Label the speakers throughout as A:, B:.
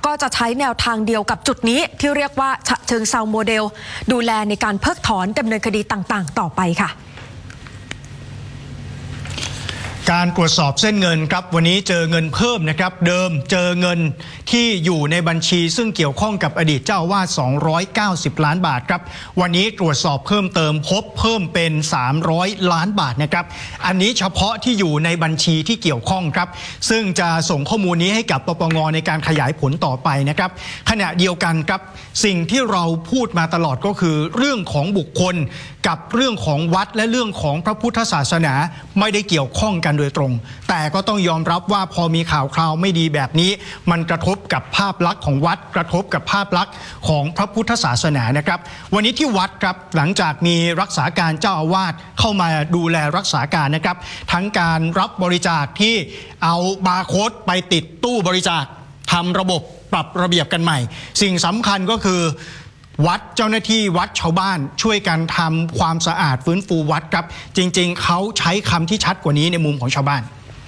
A: ก็จะใช้แนวทางเดียวกับจุดนี้ที่เรียกว่าฉะเชิงเซาโมเดลดูแลในการเพิกถอนดำเนินคดีต่างๆต่อไปค่ะ
B: การตรวจสอบเส้นเงินครับวันนี้เจอเงินเพิ่มนะครับเดิมเจอเงินที่อยู่ในบัญชีซึ่งเกี่ยวข้องกับอดีตเจ้าอาวาส290 ล้านบาทครับวันนี้ตรวจสอบเพิ่มเติมพบเพิ่มเป็น300 ล้านบาทนะครับอันนี้เฉพาะที่อยู่ในบัญชีที่เกี่ยวข้องครับซึ่งจะส่งข้อมูลนี้ให้กับปปงในการขยายผลต่อไปนะครับขณะเดียวกันครับสิ่งที่เราพูดมาตลอดก็คือเรื่องของบุคคลกับเรื่องของวัดและเรื่องของพระพุทธศาสนาไม่ได้เกี่ยวข้องกันโดยตรงแต่ก็ต้องยอมรับว่าพอมีข่าวคราวไม่ดีแบบนี้มันกระทบกับภาพลักษณ์ของวัดกระทบกับภาพลักษณ์ของพระพุทธศาสนานะครับวันนี้ที่วัดครับหลังจากมีรักษาการเจ้าอาวาสเข้ามาดูแลรักษาการนะครับทั้งการรับบริจาคที่เอาบาร์โค้ดไปติดตู้บริจาคทำระบบปรับระเบียบกันใหม่สิ่งสำคัญก็คือวัดเจ้าหน้าที่วัดชาวบ้านช่วยกันทำความสะอาดฟื้นฟูวัดครับจริงๆเขาใช้คำที่ชัดกว่านี้ในมุมของชาวบ้าน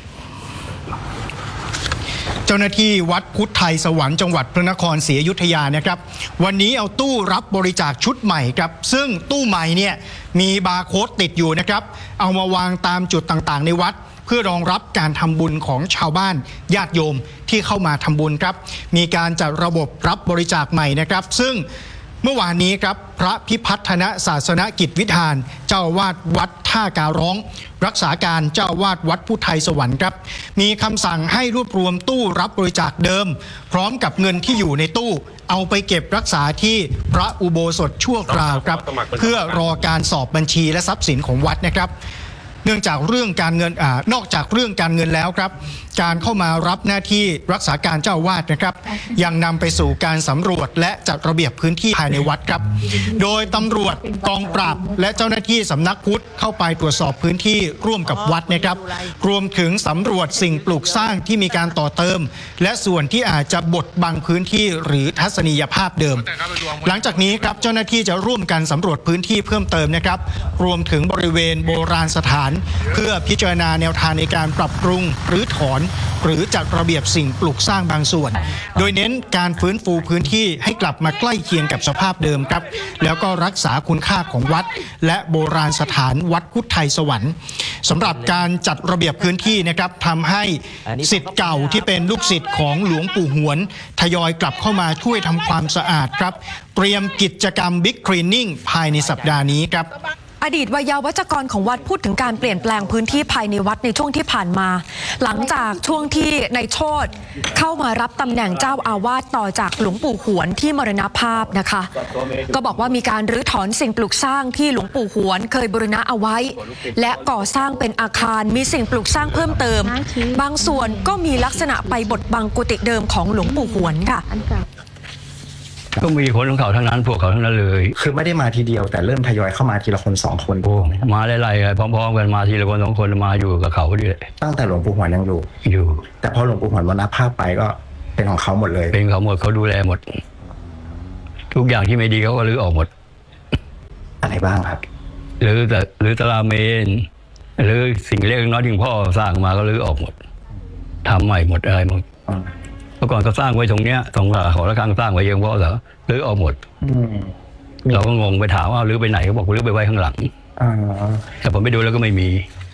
B: เจ้าหน้าที่วัดพุทธไทยสวรรค์จังหวัดพระนครศรีอยุธยานะครับวันนี้เอาตู้รับบริจาคชุดใหม่ครับซึ่งตู้ใหม่เนี่ยมีบาร์โค้ดติดอยู่นะครับเอามาวางตามจุดต่างๆในวัดเพื่อรองรับการทำบุญของชาวบ้านญาติโยมที่เข้ามาทำบุญครับมีการจัดระบบรับบริจาคใหม่นะครับซึ่งเมื่อวานนี้ครับพระพิพัฒนศาสนกิจวิธานเจ้าอาวาสวัดท่าการร้องรักษาการเจ้าอาวาสวัดพุทธไทยสวรรค์ครับมีคำสั่งให้รวบรวมตู้รับบริจาคเดิมพร้อมกับเงินที่อยู่ในตู้เอาไปเก็บรักษาที่พระอุโบสถชั่วคราวครับเพื่อรอการสอบบัญชีและทรัพย์สินของวัดนะครับเนื่องจากเรื่องการเงินนอกจากเรื่องการเงินแล้วครับการเข้ามารับหน้าที่รักษาการเจ้าอาวาสนะครับยังนำไปสู่การสำรวจและจัดระเบียบพื้นที่ภายในวัดครับโดยตำรวจกองปราบและเจ้าหน้าที่สำนักพุทธเข้าไปตรวจสอบพื้นที่ร่วมกับวัดนะครับรวมถึงสำรวจสิ่งปลูกสร้างที่มีการต่อเติมและส่วนที่อาจจะบดบังพื้นที่หรือทัศนียภาพเดิมหลังจากนี้ครับเจ้าหน้าที่จะร่วมกันสำรวจพื้นที่เพิ่มเติมนะครับรวมถึงบริเวณโบราณสถานเพื่อพิจารณาแนวทางในการปรับปรุงหรือถอนหรือจัดระเบียบสิ่งปลูกสร้างบางส่วนโดยเน้นการฟื้นฟูพื้นที่ให้กลับมาใกล้เคียงกับสภาพเดิมครับแล้วก็รักษาคุณค่าของวัดและโบราณสถานวัดพุทธไทยสวรรค์สำหรับการจัดระเบียบพื้นที่นะครับทำให้ศิษย์เก่าที่เป็นลูกศิษย์ของหลวงปู่หวนทยอยกลับเข้ามาช่วยทำความสะอาดครับเตรียมกิจกรรมบิ๊กคลีนนิ่งภายในสัปดาห์นี้ครับ
A: อดีตวัยวัจกรของวัดพูดถึงการเปลี่ยนแปลงพื้นที่ภายในวัดในช่วงที่ผ่านมาหลังจากช่วงที่นายโชติเข้ามารับตำแหน่งเจ้าอาวาสต่อจากหลวงปู่หวนที่มรณภาพนะคะก็บอกว่ามีการรื้อถอนสิ่งปลูกสร้างที่หลวงปู่หวนเคยบูรณะเอาไว้และก่อสร้างเป็นอาคารมีสิ่งปลูกสร้างเพิ่มเติมบางส่วนก็มีลักษณะไปบดบังกุฏิเดิมของหลวงปู่หวนค่ะ
C: ก็มีคนของเขาทั้งนั้นพวกเขาทั้งนั้นเลย
D: คือไม่ได้มาทีเดียวแต่เริ่มทยอยเข้ามาทีละคน2 คน
C: มาไล่ๆพร้อมๆกันมาทีละคน2 คนมาอยู่กับเขาด้วย
D: ตั้งแต่หลวงปู่หวนยังอยู่แต่พอหลวงปู่หวนมรณภาพไปก็เป็นของเขาหมดเลย
C: เป็นเขาหมดเขาดูแลหมดทุกอย่างที่ไม่ดีเขาก็รื้อออกหมด
D: อะไรบ้างครับ
C: หรือตารางเมนหรือสิ่งเล็กน้อยที่พ่อสร้างมาก็รื้อออกหมดทำใหม่หมดอะไรหมดเมื่อก่อนเขาสร้างไว้ตรงเนี้ยตรงหอระฆังสร้างไว้เองเพราะเหรอรื้อออกหมดเราก็งงไปถามว่ารื้อไปไหนเขาบอกรื้อไปไว้ข้างหลังแต่ผมไปดูแล้วก็ไม่มี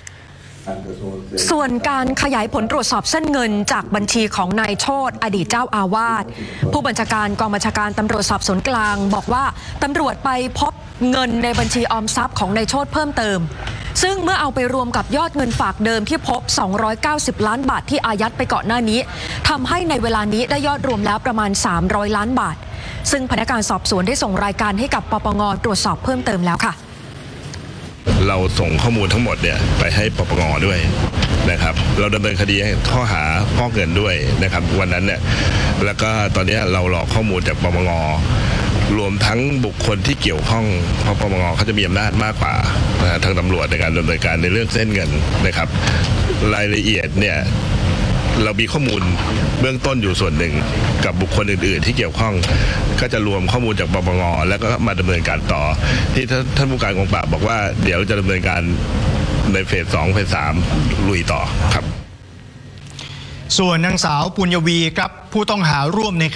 A: ส่วนการขยายผลตรวจสอบเส้นเงินจากบัญชีของนายโชติอดีตเจ้าอาวาสผู้บัญชาการกองบัญชาการตำรวจสอบสวนกลางบอกว่าตำรวจไปพบเงินในบัญชีออมทรัพย์ของนายโชติเพิ่มเติมซึ่งเมื่อเอาไปรวมกับยอดเงินฝากเดิมที่พบ290 ล้านบาทที่อายัดไปก่อนหน้านี้ทำให้ในเวลานี้ได้ยอดรวมแล้วประมาณ300 ล้านบาทซึ่งพนักงานสอบสวนได้ส่งรายการให้กับปปงตรวจสอบเพิ่มเติมแล้วค่ะ
E: เราส่งข้อมูลทั้งหมดเนี่ยไปให้ปปงด้วยนะครับเราดำเนินคดีข้อหาฟอกเงินด้วยนะครับวันนั้นเนี่ยแล้วก็ตอนนี้เรารอข้อมูลจากปปงรวมทั้งบุคคลที่เกี่ยวข้องเพราะปปงเขาจะมีอำนาจมากกว่าทางตำรวจในการดำเนินการในเรื่องเส้นเงินนะครับรายละเอียดเนี่ยเรามีข้อมูลเบื้องต้นอยู่ส่วนหนึ่งกับบุคคลอื่นๆที่เกี่ยวข้องก็จะรวมข้อมูลจากปปงแล้วก็มาดำเนินการต่อที่ท่านผู้การกองปราบบอกว่าเดี๋ยวจะดำเนินการในเฟส 2 เฟส 3ลุยต่อครับ
B: ส่วนนางสาวปุญญวีครับผู้ต้องหาร่วมใน